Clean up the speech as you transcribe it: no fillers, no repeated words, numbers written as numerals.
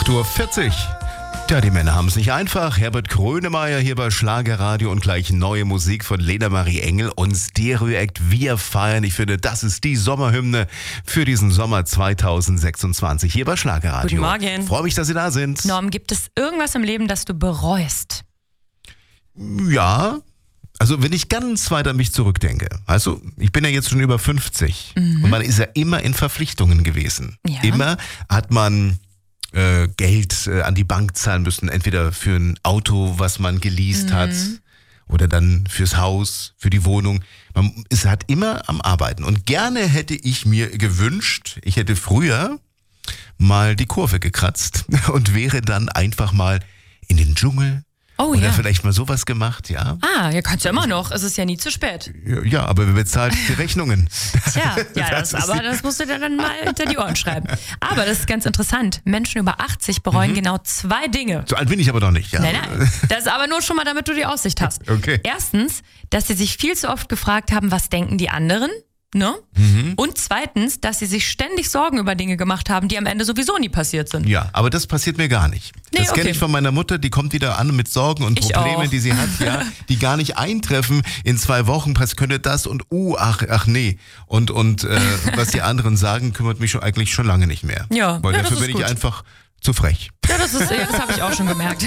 8:40 Uhr. Ja, die Männer haben es nicht einfach. Herbert Grönemeyer hier bei Schlagerradio und gleich neue Musik von Lena Marie Engel und Stereoact. Wir feiern. Ich finde, das ist die Sommerhymne für diesen Sommer 2026 hier bei Schlagerradio. Guten Morgen. Freue mich, dass Sie da sind. Norm, gibt es irgendwas im Leben, das du bereust? Ja, also wenn ich ganz weit an mich zurückdenke. Also ich bin ja jetzt schon über 50 und man ist ja immer in Verpflichtungen gewesen. Ja. Immer hat man Geld an die Bank zahlen müssen, entweder für ein Auto, was man geleast hat, oder dann fürs Haus, für die Wohnung. Man ist halt immer am Arbeiten. Und gerne hätte ich mir gewünscht, ich hätte früher mal die Kurve gekratzt und wäre dann einfach mal in den Dschungel. Oh Oder ja. vielleicht mal sowas gemacht, ja. Ja, kannst du immer noch. Es ist ja nie zu spät. Ja, aber wer bezahlt die Rechnungen? Tja, das musst du dir dann mal hinter die Ohren schreiben. Aber das ist ganz interessant. Menschen über 80 bereuen genau 2 Dinge. So alt bin ich aber doch nicht, ja. Nein. Das ist aber nur schon mal, damit du die Aussicht hast. Okay. Erstens, dass sie sich viel zu oft gefragt haben, was denken die anderen? Ne? Und zweitens, dass sie sich ständig Sorgen über Dinge gemacht haben, die am Ende sowieso nie passiert sind. Ja, aber das passiert mir gar nicht. Nee, Das kenne okay. ich von meiner Mutter, die kommt wieder an mit Sorgen und Ich Problemen, auch. die sie hat, ja, die gar nicht eintreffen. In 2 Wochen könnte das und ach nee. Und was die anderen sagen, kümmert mich eigentlich schon lange nicht mehr. Ja, Weil ja, das dafür ist bin ich gut. einfach zu frech. Ja, das habe ich auch schon gemerkt.